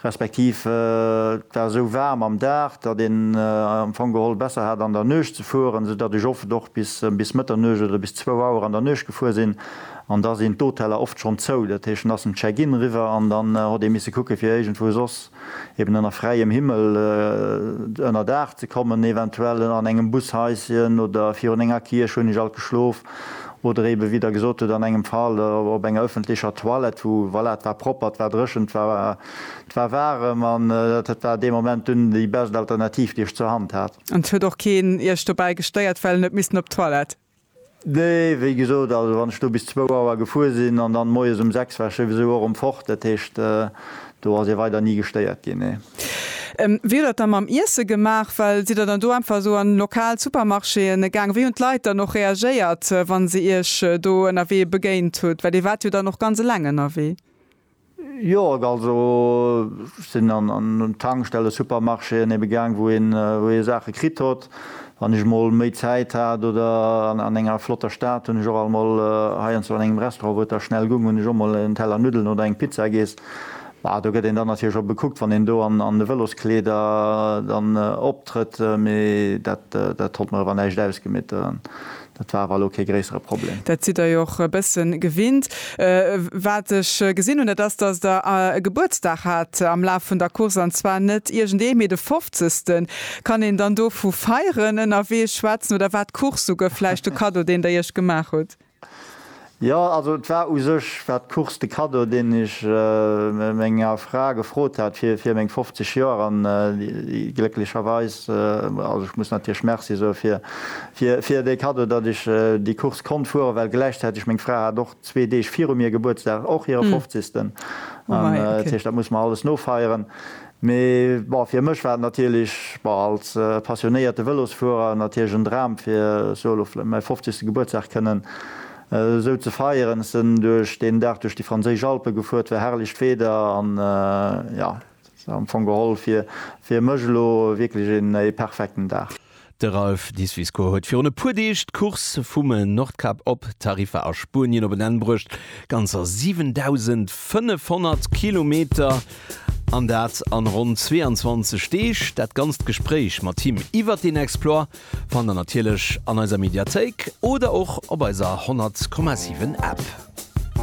respektiv war so wärm am Dach, dat den am Fangehol besser hat an der Nøch zu fuhren, so dat ich hoffe doch bis Mitternöch oder bis 2 Uhr an der Nøch gefu sinn. An da sind Hoteller oft schon zou, dat hechen ass dem Check-in River an dann hat de miss kucke fir egent vu sos eben ënner freiem Himmel ënner Dach ze kommen, eventuell an engem Busheisien oder fir an enger Kier schon ich alt geschlof. Oder eben wieder gesot an engem Fall op enger öffentlicher Toilet, wo war propert, war drschend, war man dat war de moment dun die best Alternativ, die ich zur Hand hat. Und hue doch kein erst dabei gesteuert fallen net missen op Toilet. Nee, wie gesot, wann du bis 2 Uhr gefu sinn an dann moes 6 war so fort, dat hecht du war se weiter nie gesteiert gin. Nee. Wie dat am Ise gemacht, weil sie dann do einfach so an lokal Supermarché gang wie und Leiter noch reagiert, wann sie ech do NRW begéint tut, weil die wat da noch ganz lange NRW. Ja, also sind an Tankstelle Supermarché begang, wo Sache krit hat. Wann ich mal méi Zeit hat oder an enger flotter Staat und ich auch mal ha zu engem Restaurant, wo der schnell gung und ich mal en Teller Nudeln oder eng Pizza gehst. Du gët den dann hier schon beguckt, wann den do an de Wëloskleder dann optritt, dat hat man wann neiich ausgemit. Dat war okay gräsere Problem. Dat zieht er joch bessen gewinnt. Watch gesinn hun dass der Geburtstag hat am La vun der Kurs an zwar net irgend de de 50. Kann en dann do vu feieren NRW schwatzen oder wat Kurs so gefleischchte Kado, den der jech gemacht hat. Ja, also war sech Kurs de Kado, den ich méger Frage gefrot hat fir még 50 Jahre an glücklicherweis also ich muss natürlich Merci so fir de Kado, dat ich die Kurs kon vor, weil gleichzeitig ich még Frau doch 2 D 4 mir Geburtstag auch ihre 50. Okay. Da muss man alles no feieren. Fir Mch war natürlich als passionierte Wëllosfuer natürlichgen Dram fir solo mein 50. Geburtstag können. So zu feieren sind durch den Dach durch die Französische Alpe geführt, war herrlich Feder an von Gehol für Mögelo wirklich in perfekten Dach. Der Ralf Disvisco huet fir pudicht Kurs vumme Nordkap op Tarife aus Spurien op Ennbrucht ganzer 7500 Kilometer. An dat an rund 22 Steech, dat ganz Gespräch mat Team iwwer den Explor van der natilech an eiser Mediathek oder auch op eiser 100,7 App.